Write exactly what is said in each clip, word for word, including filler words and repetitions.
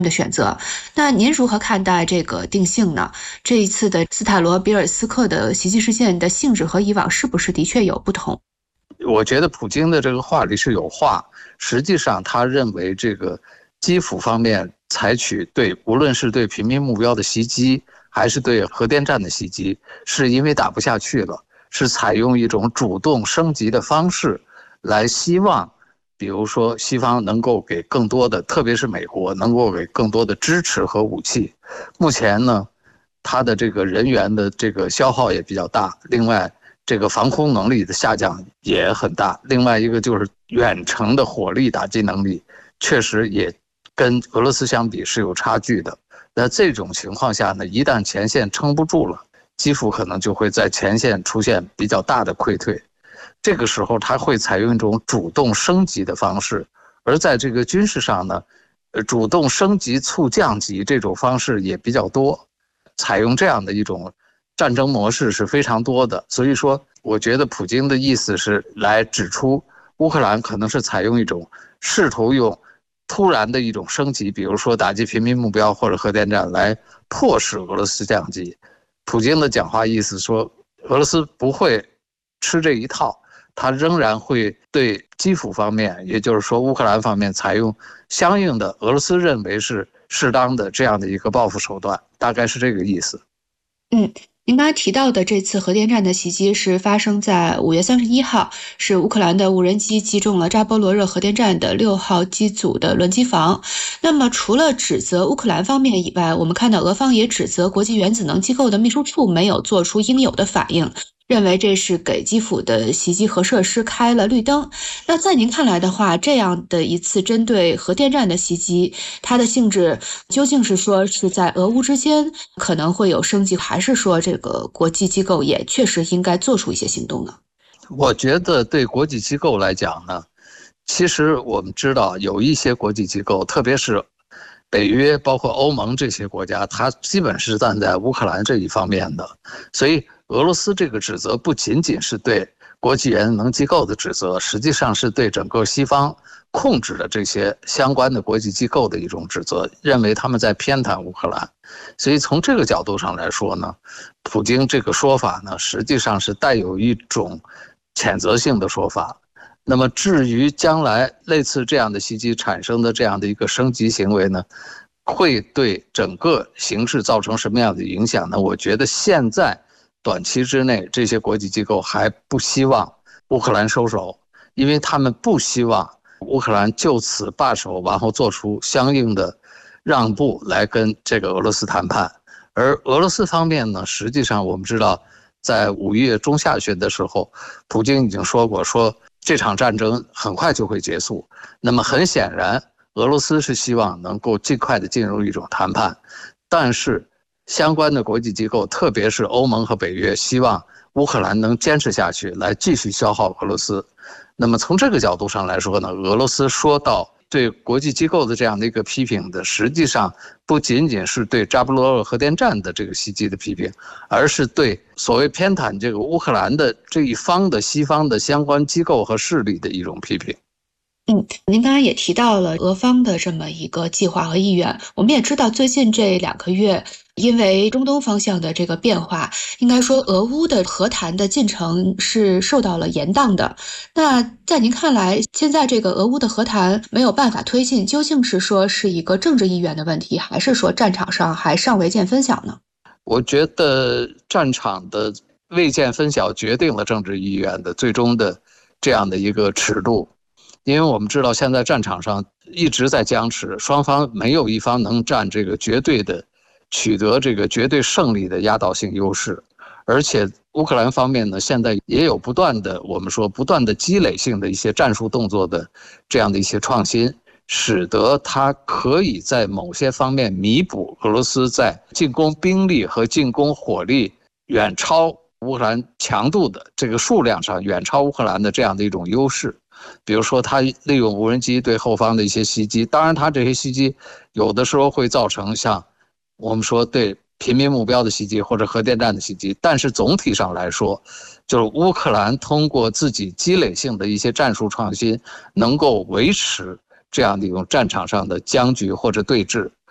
的选择。那您如何看待这个定性呢？这一次的斯塔罗别尔斯克的袭击事件的性质和以往是不是的确有不同？ 我觉得普京的这个话里是有话，实际上他认为这个基辅方面采取对无论是对平民目标的袭击，还是对核电站的袭击，是因为打不下去了，是采用一种主动升级的方式来希望比如说西方能够给更多的，特别是美国能够给更多的支持和武器。目前呢，它的这个人员的这个消耗也比较大，另外这个防空能力的下降也很大，另外一个就是远程的火力打击能力确实也跟俄罗斯相比是有差距的。那这种情况下呢，一旦前线撑不住了，基辅可能就会在前线出现比较大的溃退。这个时候他会采用一种主动升级的方式，而在这个军事上呢，主动升级促降级这种方式也比较多，采用这样的一种战争模式是非常多的。所以说我觉得普京的意思是来指出乌克兰可能是采用一种试图用突然的一种升级，比如说打击平民目标或者核电站来迫使俄罗斯降级。普京的讲话意思说俄罗斯不会吃这一套，他仍然会对基辅方面，也就是说乌克兰方面采用相应的俄罗斯认为是适当的这样的一个报复手段，大概是这个意思。 嗯，您刚才提到的这次核电站的袭击是发生在五月三十一号，是乌克兰的无人机击中了扎波罗热核电站的六号机组的轮机房。那么除了指责乌克兰方面以外，我们看到俄方也指责国际原子能机构的秘书处没有做出应有的反应，认为这是给基辅的袭击核设施开了绿灯。那在您看来的话，这样的一次针对核电站的袭击，它的性质究竟是说是在俄乌之间可能会有升级，还是说这个国际机构也确实应该做出一些行动呢？ 我觉得对国际机构来讲呢，其实我们知道有一些国际机构，特别是北约包括欧盟这些国家，它基本是站在乌克兰这一方面的。所以俄罗斯这个指责不仅仅是对国际原子能机构的指责，实际上是对整个西方控制的这些相关的国际机构的一种指责，认为他们在偏袒乌克兰。所以从这个角度上来说呢，普京这个说法呢，实际上是带有一种谴责性的说法。那么至于将来类似这样的袭击产生的这样的一个升级行为呢，会对整个形势造成什么样的影响呢？我觉得现在短期之内这些国际机构还不希望乌克兰收手，因为他们不希望乌克兰就此罢手，然后做出相应的让步来跟这个俄罗斯谈判。而俄罗斯方面呢，实际上我们知道在五月中下旬的时候，普京已经说过，说这场战争很快就会结束。那么很显然俄罗斯是希望能够尽快的进入一种谈判，但是相关的国际机构，特别是欧盟和北约，希望乌克兰能坚持下去，来继续消耗俄罗斯。那么从这个角度上来说呢，俄罗斯说到对国际机构的这样的一个批评的，实际上不仅仅是对扎波罗热核电站的这个袭击的批评，而是对所谓偏袒这个乌克兰的这一方的西方的相关机构和势力的一种批评。 嗯，您刚才也提到了俄方的这么一个计划和意愿。我们也知道，最近这两个月，因为中东方向的这个变化，应该说俄乌的和谈的进程是受到了延宕的。那在您看来，现在这个俄乌的和谈没有办法推进，究竟是说是一个政治意愿的问题，还是说战场上还尚未见分晓呢？ 我觉得战场的未见分晓决定了政治意愿的最终的这样的一个尺度。因为我们知道现在战场上一直在僵持，双方没有一方能占这个绝对的取得这个绝对胜利的压倒性优势，而且乌克兰方面呢，现在也有不断的我们说不断的积累性的一些战术动作的这样的一些创新，使得它可以在某些方面弥补俄罗斯在进攻兵力和进攻火力远超乌克兰强度的这个数量上远超乌克兰的这样的一种优势。比如说他利用无人机对后方的一些袭击，当然他这些袭击有的时候会造成像我们说对平民目标的袭击或者核电站的袭击，但是总体上来说，就是乌克兰通过自己积累性的一些战术创新，能够维持这样的一种战场上的僵局或者对峙。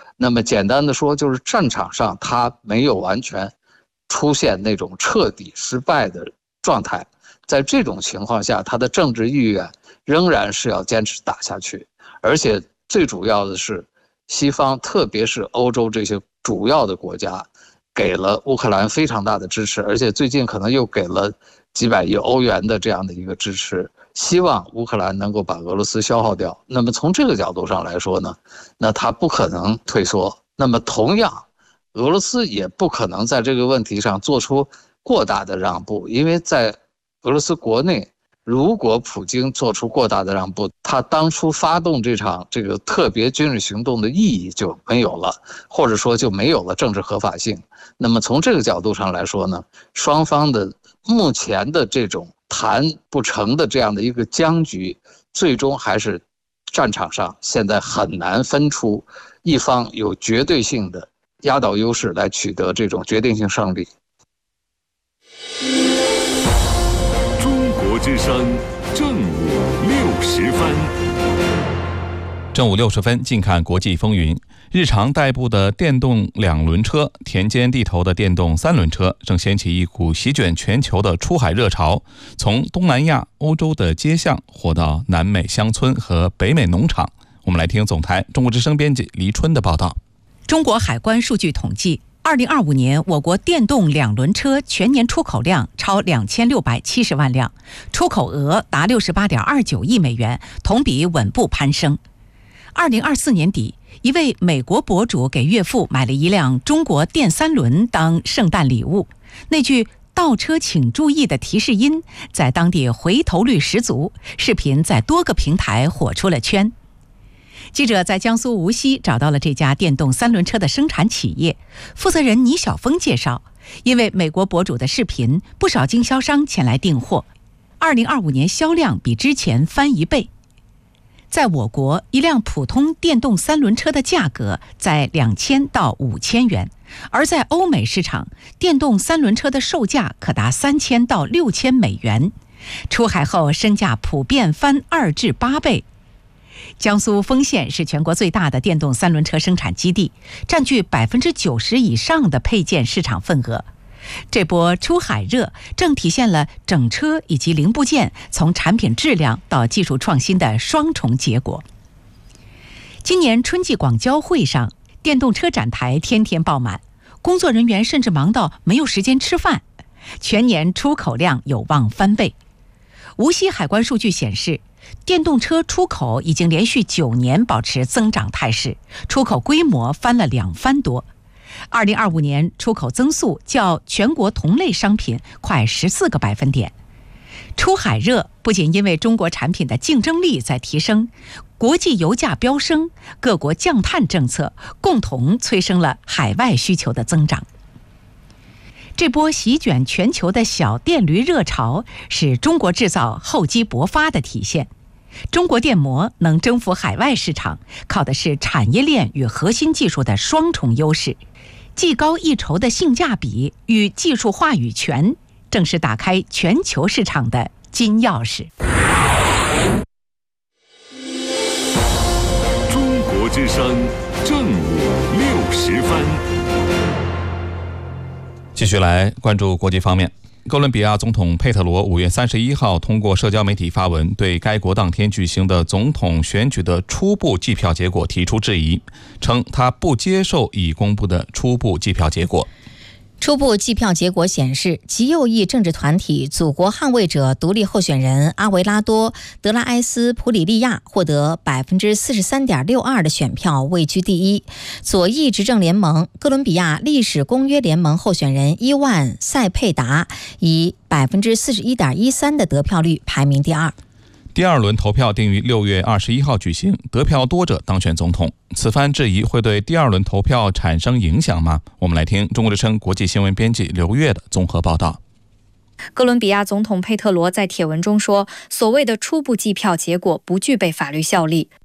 那么简单的说，就是战场上他没有完全出现那种彻底失败的状态。在这种情况下，他的政治意愿仍然是要坚持打下去，而且最主要的是，西方特别是欧洲这些主要的国家，给了乌克兰非常大的支持，而且最近可能又给了几百亿欧元的这样的一个支持，希望乌克兰能够把俄罗斯消耗掉。那么从这个角度上来说呢，那他不可能退缩。那么同样，俄罗斯也不可能在这个问题上做出过大的让步，因为在俄罗斯国内，如果普京做出过大的让步，他当初发动这场这个特别军事行动的意义就没有了，或者说就没有了政治合法性。那么从这个角度上来说呢，双方的目前的这种谈不成的这样的一个僵局，最终还是战场上现在很难分出一方有绝对性的压倒优势来取得这种决定性胜利。 之声正午六十分， 正午六十分，近看国际风云。日常代步的电动两轮车、田间地头的电动三轮车，正掀起一股席卷全球的出海热潮。从东南亚、欧洲的街巷，火到南美乡村和北美农场。我们来听总台中国之声编辑黎春的报道。 中国海关数据统计，二零二五年，我国电动两轮车全年出口量超两千六百七十万辆，出口额达六十八点二九亿美元，同比稳步攀升。二零二四年底，一位美国博主给岳父买了一辆中国电三轮当圣诞礼物，那句倒车请注意的提示音在当地回头率十足，视频在多个平台火出了圈。记者在江苏无锡找到了这家电动三轮车的生产企业，负责人倪晓峰介绍，因为美国博主的视频，不少经销商前来订货，二零二五年销量比之前翻一倍。在我国，一辆普通电动三轮车的价格在两千到五千元，而在欧美市场，电动三轮车的售价可达三千到六千美元，出海后身价普遍翻二至八倍。江苏丰县是全国最大的电动三轮车生产基地，占据百分之九十以上的配件市场份额。这波出海热正体现了整车以及零部件从产品质量到技术创新的双重结果。今年春季广交会上，电动车展台天天爆满，工作人员甚至忙到没有时间吃饭，全年出口量有望翻倍。无锡海关数据显示，电动车出口已经连续九年保持增长态势，出口规模翻了两番多。二零二五年出口增速较全国同类商品快十四个百分点。出海热不仅因为中国产品的竞争力在提升，国际油价飙升，各国降碳政策共同催生了海外需求的增长。这波席卷全球的小电驴热潮是中国制造厚积薄发的体现。中国电摩能征服海外市场，靠的是产业链与核心技术的双重优势。技高一筹的性价比与技术话语权，正是打开全球市场的金钥匙。 中国之声正午六十分。 继续来关注国际方面。哥伦比亚总统佩特罗五月三十一号通过社交媒体发文，对该国当天举行的总统选举的初步计票结果提出质疑，称他不接受已公布的初步计票结果。 初步计票结果显示，极右翼政治团体祖国捍卫者独立候选人阿维拉多·德拉埃斯普里利亚获得 百分之四十三点六二 的选票，位居第一。左翼执政联盟哥伦比亚历史公约联盟候选人伊万·塞佩达以 百分之四十一点一三 的得票率排名第二。 第二轮投票定于六月二十一号举行，得票多者当选总统。此番质疑会对第二轮投票产生影响吗？我们来听中国之声国际新闻编辑刘越的综合报道。 哥伦比亚总统佩特罗在帖文中说，所谓的初步计票结果不具备法律效力。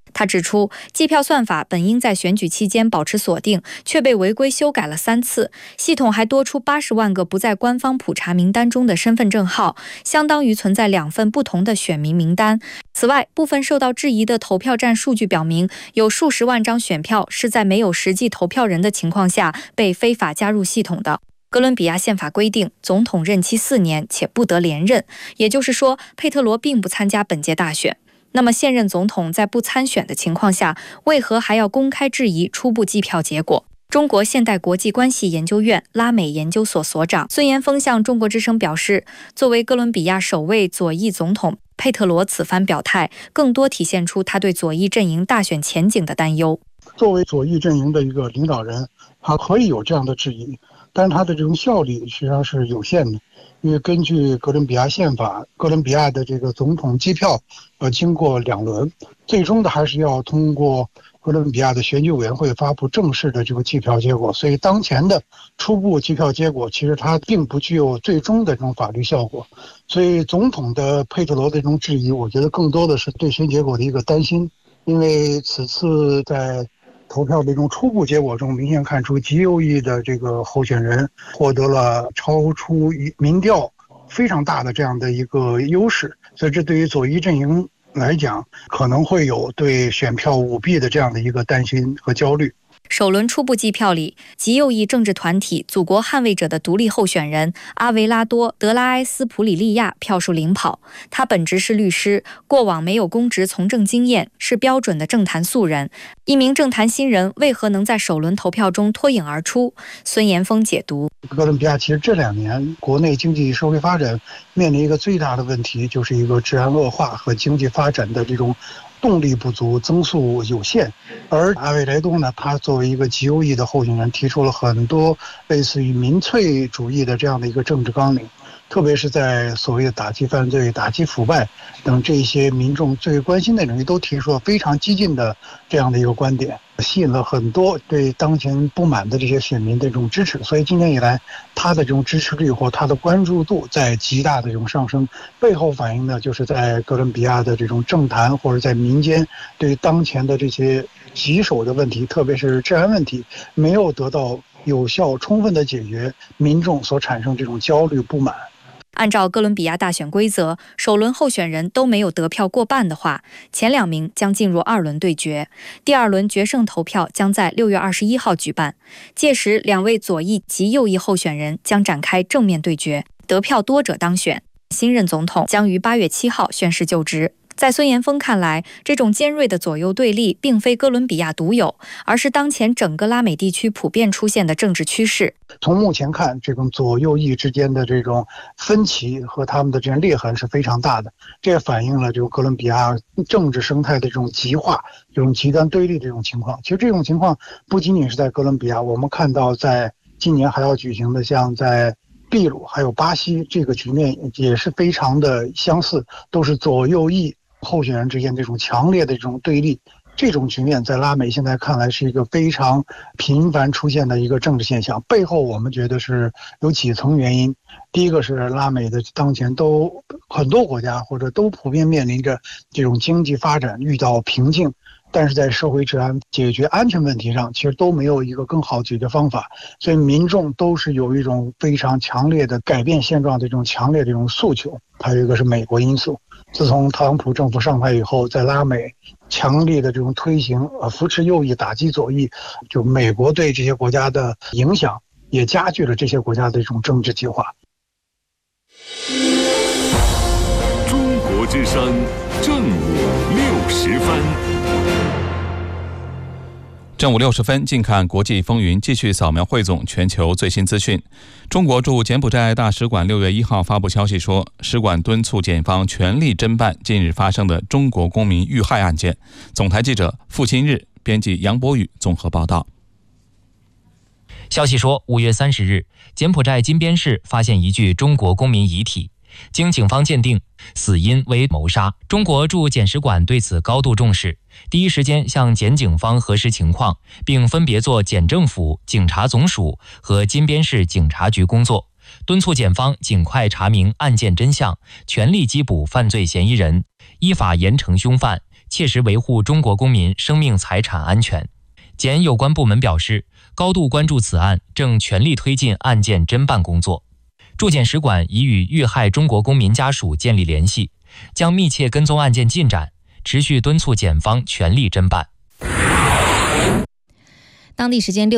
他指出，计票算法本应在选举期间保持锁定，却被违规修改了三次，系统还多出八十万个不在官方普查名单中的身份证号，相当于存在两份不同的选民名单。此外，部分受到质疑的投票站数据表明，有数十万张选票是在没有实际投票人的情况下被非法加入系统的。哥伦比亚宪法规定，总统任期四年且不得连任，也就是说，佩特罗并不参加本届大选。那么现任总统在不参选的情况下，为何还要公开质疑初步计票结果？中国现代国际关系研究院拉美研究所所长孙延峰向中国之声表示，作为哥伦比亚首位左翼总统，佩特罗此番表态更多体现出他对左翼阵营大选前景的担忧。 作为左翼阵营的一个领导人，他可以有这样的质疑，但是他的这种效力实际上是有限的。因为根据哥伦比亚宪法，哥伦比亚的这个总统计票呃经过两轮，最终的还是要通过哥伦比亚的选举委员会发布正式的这个计票结果，所以当前的初步计票结果其实它并不具有最终的这种法律效果。所以总统的佩特罗的这种质疑，我觉得更多的是对选结果的一个担心，因为此次在投票的这种初步结果中，明显看出极右翼的这个候选人获得了超出民调非常大的这样的一个优势，所以这对于左翼阵营来讲，可能会有对选票舞弊的这样的一个担心和焦虑。 首轮初步计票里，极右翼政治团体祖国捍卫者的独立候选人阿维拉多·德拉埃斯普里利亚票数领跑。他本职是律师，过往没有公职从政经验，是标准的政坛素人。一名政坛新人为何能在首轮投票中脱颖而出？孙延峰解读： 哥伦比亚其实这两年国内经济社会发展面临一个最大的问题，就是一个治安恶化和经济发展的这种动力不足，增速有限。而阿维莱多呢，他作为一个极右翼的候选人，提出了很多类似于民粹主义的这样的一个政治纲领，特别是在所谓的打击犯罪、打击腐败等这些民众最关心的领域，都提出了非常激进的这样的一个观点，吸引了很多对当前不满的这些选民的这种支持。所以今年以来，他的这种支持率或他的关注度在极大的这种上升，背后反映的就是在哥伦比亚的这种政坛或者在民间对当前的这些棘手的问题，特别是治安问题，没有得到有效充分的解决，民众所产生这种焦虑不满。 按照哥伦比亚大选规则，首轮候选人都没有得票过半的话，前两名将进入二轮对决。第二轮决胜投票将在六月二十一号举办，届时两位左翼及右翼候选人将展开正面对决，得票多者当选。新任总统将于八月七号宣誓就职。在孙延峰看来，这种尖锐的左右对立并非哥伦比亚独有，而是当前整个拉美地区普遍出现的政治趋势。 从目前看，这种左右翼之间的这种分歧和他们的这种裂痕是非常大的，这也反映了这个哥伦比亚政治生态的这种极化、这种极端对立的这种情况。其实这种情况不仅仅是在哥伦比亚，我们看到在今年还要举行的像在秘鲁还有巴西，这个局面也是非常的相似，都是左右翼候选人之间这种强烈的这种对立。这种局面在拉美现在看来是一个非常频繁出现的一个政治现象，背后我们觉得是有几层原因。第一个是拉美的当前都很多国家或者都普遍面临着这种经济发展遇到瓶颈，但是在社会治安、解决安全问题上其实都没有一个更好解决方法，所以民众都是有一种非常强烈的改变现状的这种强烈的这种诉求。还有一个是美国因素，自从特朗普政府上台以后，在拉美强力的这种推行呃扶持右翼、打击左翼，就美国对这些国家的影响也加剧了这些国家的这种政治极化。 中国之声正午六时分。 正午六十分，近看国际风云，继续扫描汇总全球最新资讯。中国驻柬埔寨大使馆六月一号发布消息说，使馆敦促检方全力侦办近日发生的中国公民遇害案件。总台记者付新日，编辑杨博宇综合报道。 消息说，五月三十日，柬埔寨金边市发现一具中国公民遗体，经警方鉴定，死因为谋杀。中国驻柬使馆对此高度重视，第一时间向柬警方核实情况，并分别做柬政府、警察总署和金边市警察局工作，敦促检方尽快查明案件真相，全力缉捕犯罪嫌疑人，依法严惩凶犯， 切实维护中国公民生命财产安全。检有关部门表示，高度关注此案，正全力推进案件侦办工作。驻检使馆已与遇害中国公民家属建立联系，将密切跟踪案件进展，持续敦促检方全力侦办。 当地时间六